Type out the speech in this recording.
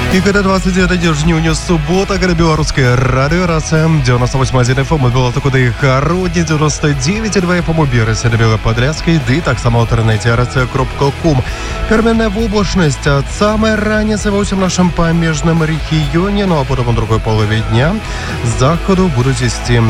І коли 29 жнівня субота, коли Белорусское радио РСМ, 98,1 FM, ми було таку і Харудні, 99,2 FM у Біреся, Белоподрядській, ди так само в інтернеті rc.com. Переменная облачность от самой раницы во всем нашем помежном регионе, ну а потом в другой половине дня с заходу будут вести